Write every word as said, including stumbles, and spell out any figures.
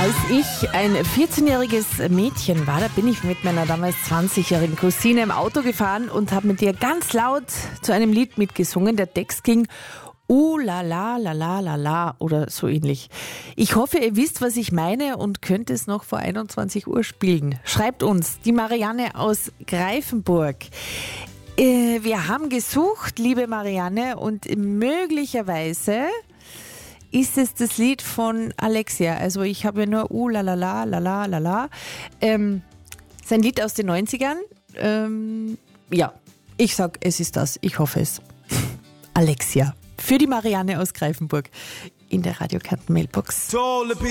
Als ich ein vierzehnjähriges Mädchen war, da bin ich mit meiner damals zwanzigjährigen Cousine im Auto gefahren und habe mit ihr ganz laut zu einem Lied mitgesungen. Der Text ging Uh, la la, la la, la la oder so ähnlich. Ich hoffe, ihr wisst, was ich meine und könnt es noch vor einundzwanzig Uhr spielen. Schreibt uns, die Marianne aus Greifenburg. Äh, wir haben gesucht, liebe Marianne, und möglicherweise ist es das Lied von Alexia. Also ich habe ja nur Uh, la la la, la la, la la. Ähm, sein Lied aus den neunzigern. Ähm, ja, ich sag, es ist das. Ich hoffe es. Alexia. Für die Marianne aus Greifenburg in der Radio Kärnten Mailbox.